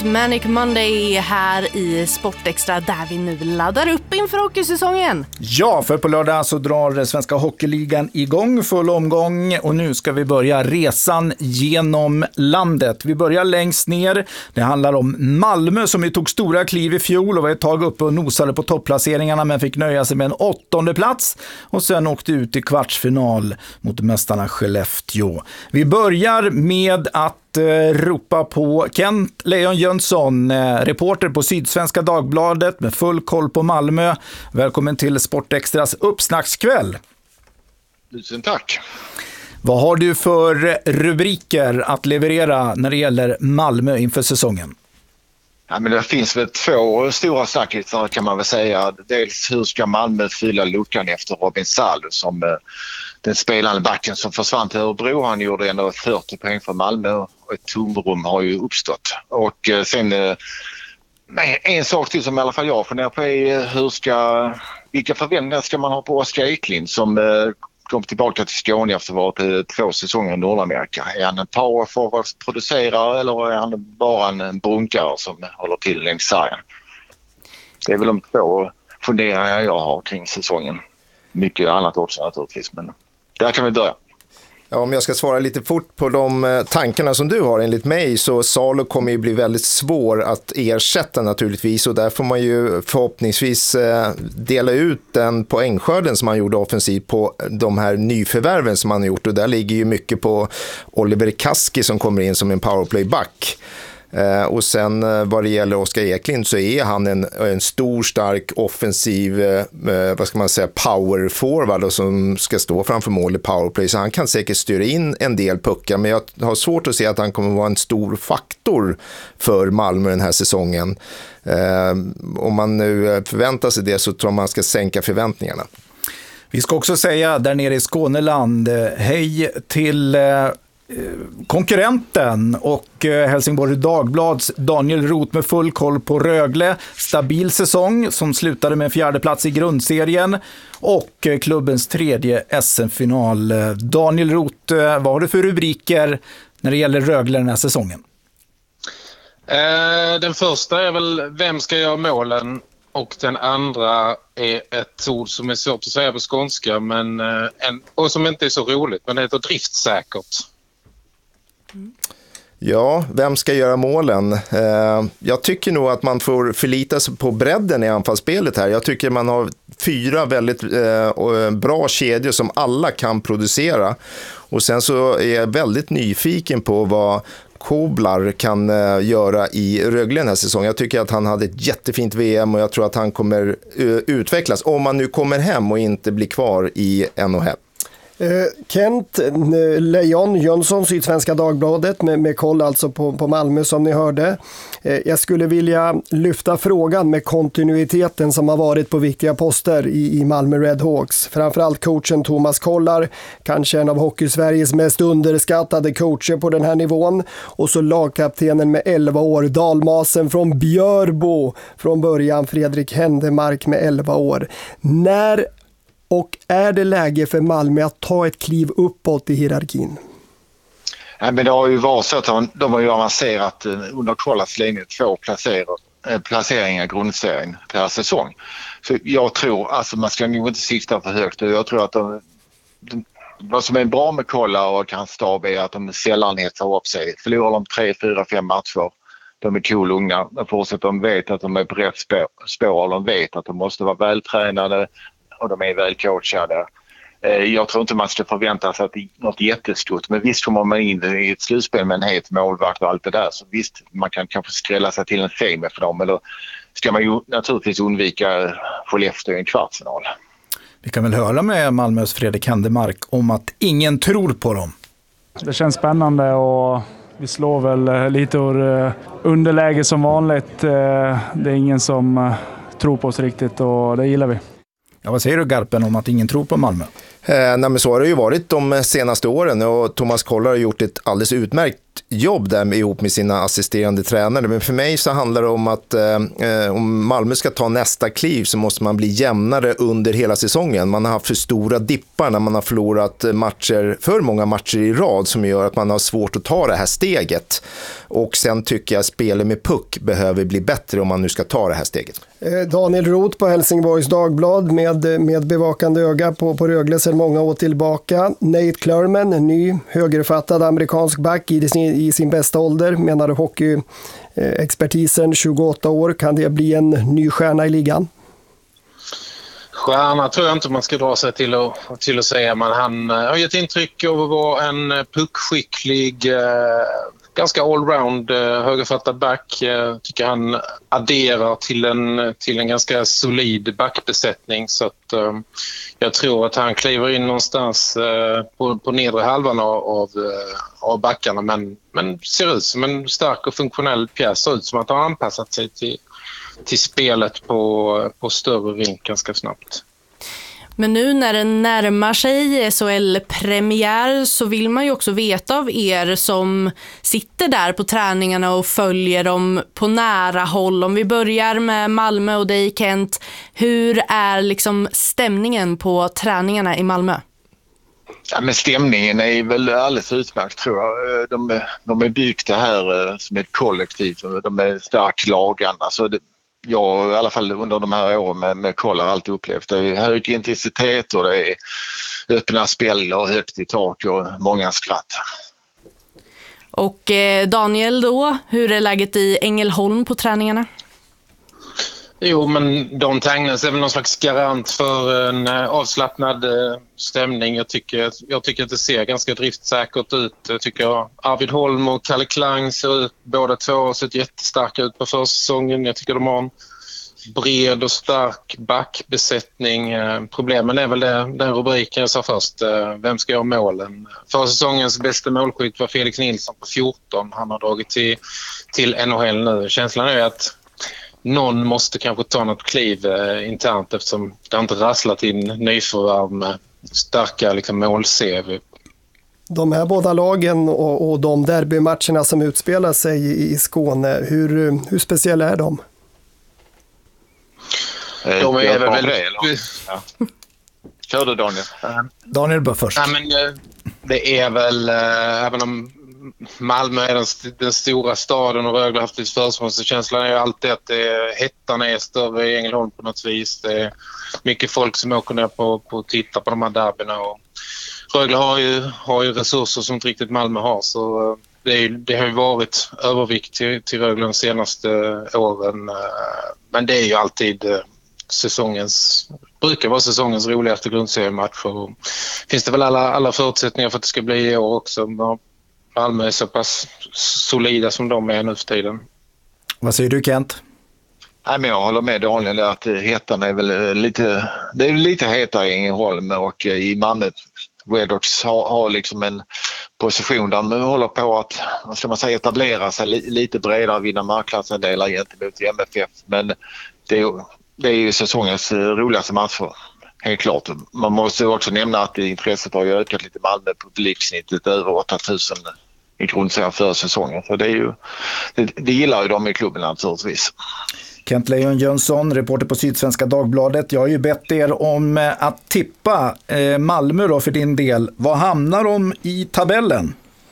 Manic Monday här i Sportextra där vi nu laddar upp inför hockeysäsongen. Ja, för på lördag så drar Svenska Hockeyligan igång full omgång och nu ska vi börja resan genom landet. Vi börjar längst ner. Det handlar om Malmö som ju tog stora kliv i fjol och var ett tag uppe och nosade på topplaceringarna men fick nöja sig med en 8:e plats och sen åkte ut i kvartsfinal mot mästarna Skellefteå. Vi börjar med att ropa på Kent Lejon Jönsson, reporter på Sydsvenska Dagbladet med full koll på Malmö. Välkommen till Sportextras uppsnackskväll. Tusen tack. Vad har du för rubriker att leverera när det gäller Malmö inför säsongen? Ja, men det finns väl två stora snackisar kan man väl säga. Dels hur ska Malmö fylla luckan efter Robin Salo som den spelande backen som försvann till Örebro. Han gjorde ändå 40 poäng för Malmö och ett tomrum har ju uppstått. Och sen en sak till som i alla fall jag funderar på är vilka förväntningar ska man ha på Oskar Eklind som kom tillbaka till Skåne efter att ha varit 2 säsonger i Nordamerika. Är han en powerforward-producerare eller är han bara en brunkare som håller till längs sargen? Det är väl de två funderingar jag har kring säsongen. Mycket annat också naturligtvis, men där kan vi börja. Ja, om jag ska svara lite fort på de tankarna som du har enligt mig så Salo kommer ju bli väldigt svår att ersätta naturligtvis och där får man ju förhoppningsvis dela ut den poängskörden som man gjorde offensivt på de här nyförvärven som man har gjort och där ligger ju mycket på Oliver Kaski som kommer in som en powerplayback. Och sen vad det gäller Oskar Eklind så är han en stor, stark, offensiv vad ska man säga, power forward som ska stå framför mål i powerplay. Så han kan säkert styra in en del puckar men jag har svårt att se att han kommer vara en stor faktor för Malmö den här säsongen. Om man nu förväntar sig det så tror man ska sänka förväntningarna. Vi ska också säga där nere i Skåneland, hej till konkurrenten och Helsingborg Dagblads Daniel Roth med full koll på Rögle, stabil säsong som slutade med en 4:e plats i grundserien och klubbens 3:e SM-final. Daniel Roth, vad har du för rubriker när det gäller Rögle den här säsongen? Den första är väl vem ska göra målen och den andra är ett ord som är svårt att säga på skånska men och som inte är så roligt men det heter driftsäkert. Ja, vem ska göra målen? Jag tycker nog att man får förlita sig på bredden i anfallsspelet här. Jag tycker man har 4 väldigt bra kedjor som alla kan producera. Och sen så är jag väldigt nyfiken på vad Koblar kan göra i Rögle den här säsongen. Jag tycker att han hade ett jättefint VM och jag tror att han kommer utvecklas om man nu kommer hem och inte blir kvar i NHL. Kent Lejon Jönsson, Sydsvenska Dagbladet med koll alltså på Malmö som ni hörde. Jag skulle vilja lyfta frågan med kontinuiteten som har varit på viktiga poster i Malmö Redhawks. Framförallt coachen Thomas Kollar, kanske en av Hockeysveriges mest underskattade coacher på den här nivån. Och så lagkaptenen med 11 år, dalmasen från Björbo från början, Fredrik Händemark med 11 år. När och är det läge för Malmö att ta ett kliv uppåt i hierarkin? Ja, men det har ju varit så att de har ju avancerat under Kollas länge 2 placeringar i grundserien per säsong. Så jag tror, alltså man ska nog inte sikta för högt. Jag tror att vad som är bra med Kolla och hans stab är att de sällan hetsar upp sig. Förlorar de 3, 4, 5 matcher. De är kolugna. De vet att de är på rätt spår. De vet att de måste vara vältränade och de är väl coachade. Jag tror inte man ska förvänta sig att det är något jättestort. Men visst kommer man in i ett slutspel med en het målvakt och allt det där. Så visst, man kan kanske skrälla sig till en semi för dem. Eller ska man ju naturligtvis undvika Skellefteå i en kvartsfinal. Vi kan väl höra med Malmös Fredrik Händemark om att ingen tror på dem. Det känns spännande och vi slår väl lite ur underläge som vanligt. Det är ingen som tror på oss riktigt och det gillar vi. Ja, vad säger du Garpen om att ingen tror på Malmö? Nej, men så har det ju varit de senaste åren och Thomas Koller har gjort ett alldeles utmärkt jobb där ihop med sina assisterande tränare. Men för mig så handlar det om att om Malmö ska ta nästa kliv så måste man bli jämnare under hela säsongen. Man har haft för stora dippar när man har förlorat för många matcher i rad som gör att man har svårt att ta det här steget. Och sen tycker jag spelet med puck behöver bli bättre om man nu ska ta det här steget. Daniel Roth på Helsingborgs Dagblad med bevakande öga på Rögle sedan många år tillbaka. Nate Clurman, en ny högerfattad amerikansk back i sin bästa ålder, menade hockeyexpertisen, 28 år. Kan det bli en ny stjärna i ligan? Stjärna tror jag inte man ska dra sig till att säga, men han har gett intryck av att vara en puckskicklig, ganska allround högerfattad back. Tycker han adderar till en ganska solid backbesättning, så att jag tror att han kliver in någonstans på nedre halvan av backarna, men ser ut som en stark och funktionell pjäs, ser ut som att han har anpassat sig till spelet på större rink ganska snabbt. Men nu när det närmar sig SHL-premiär så vill man ju också veta av er som sitter där på träningarna och följer dem på nära håll. Om vi börjar med Malmö och dig, Kent, hur är liksom stämningen på träningarna i Malmö? Ja, men stämningen är väl alldeles utmärkt, tror jag. De är byggda här som ett kollektiv. De är starkt lagande. Alltså jag i alla fall under de här åren med Koll har alltid upplevt det är hög intensitet och det är öppna spel och högt i tak och många skratt. Och Daniel då, hur är läget i Ängelholm på träningarna? Jo, men de Tangnes är väl någon slags garant för en avslappnad stämning. Jag tycker att det ser ganska driftsäkert ut. Jag tycker Arvid Holm och Kalle Klang ser ut, båda två har sett jättestarka ut på försäsongen. Jag tycker de har en bred och stark backbesättning. Problemen är väl den rubriken jag sa först. Vem ska göra målen? Försäsongens bästa målskytt var Felix Nilsson på 14. Han har dragit till NHL nu. Känslan är att någon måste kanske ta något kliv internt eftersom det inte rasslat in nyförvärv med starka liksom, mål-CV. De här båda lagen och de derbymatcherna som utspelar sig i Skåne, hur speciella är de? De är väl väldigt... Kör du, Daniel. Daniel bör först. Ja, men det är väl, även om Malmö är den stora staden och Rögle har haft lite försprång, så känslan är ju alltid att hettan är större i Ängelholm på något vis. Det är mycket folk som åker ner på att titta på de här derbyna, och Rögle har ju resurser som inte riktigt Malmö har, så det har ju varit övervikt till Rögle de senaste åren, men det är ju alltid brukar vara säsongens roligaste grundseriematch, och finns det väl alla förutsättningar för att det ska bli i år också. Malmö är så pass solida som de är nu för tiden. Vad säger du, Kent? Nej, men jag håller med Daniel att hettan är väl lite hetare i Ängelholm, och i Malmö Redhawks har liksom en position där de håller på att, vad ska man säga, etablera sig lite bredare, vinna marknadsandelar gentemot MFF, men det är ju säsongens roligaste matcher. Helt klart. Man måste också nämna att intresset har ju ökat lite. Malmö publiksnittet över 8000 i grundserien för säsongen. Så det gillar ju de i klubben naturligtvis. Kent Lejon Jönsson, reporter på Sydsvenska Dagbladet. Jag har ju bett er om att tippa Malmö då för din del. Vad hamnar de i tabellen?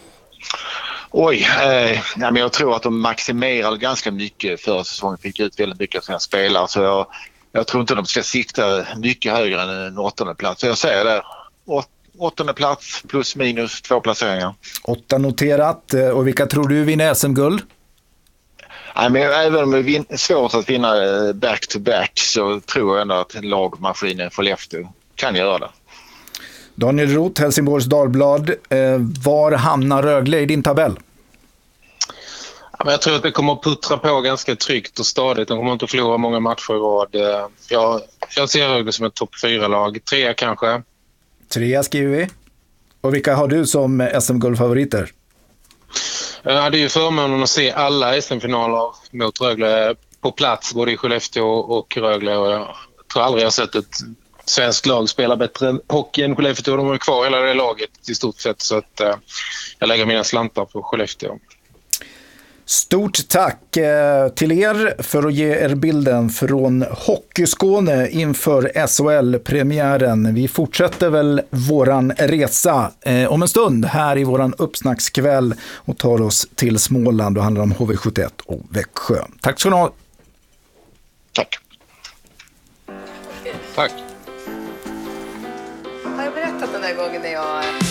Oj, men jag tror att de maximerar ganska mycket för säsongen. Fick ut väldigt mycket av sina spelare. Så jag tror inte de ska sikta mycket högre än en 8:e plats. Så jag säger det. 8:e plats plus minus 2 placeringar. 8 noterat. Och vilka tror du vinner SM-guld? Nej, men även om det är svårt att vinna back-to-back så tror jag ändå att lagmaskinen Skellefteå kan göra det. Daniel Roth, Helsingborgs Dagblad. Var hamnar Rögle i din tabell? Ja, men jag tror att det kommer att puttra på ganska tryggt och stadigt. De kommer inte att förlora många matcher i rad. Jag ser Rögle som ett topp 4-lag. 3 kanske. 3 skriver vi. Och vilka har du som SM-guldfavoriter? Jag hade ju förmånen att se alla SM-finaler mot Rögle på plats, både i Skellefteå och Rögle. Och jag tror aldrig jag sett ett svensk lag spelar bättre hockey än Skellefteå. De är kvar hela det laget i stort sett, så att jag lägger mina slantar på Skellefteå. Stort tack till er för att ge er bilden från Hockeyskåne inför SHL-premiären. Vi fortsätter väl våran resa om en stund här i våran uppsnackskväll och tar oss till Småland och handlar om HV71 och Växjö. Tack ska ni ha. Tack. Tack. Har jag berättat den där gången när jag